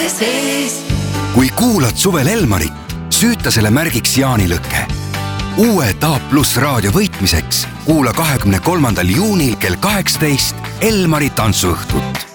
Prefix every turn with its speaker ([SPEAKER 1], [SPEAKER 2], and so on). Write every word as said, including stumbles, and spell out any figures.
[SPEAKER 1] sees.
[SPEAKER 2] Kui kuulad suvel Elmarit, süüta selle märgiks jaanilõkke. Uue A pluss raadio võitmiseks kuula kahekümne kolmandal juunil kell kaheksateist Elmari tantsuõhtut.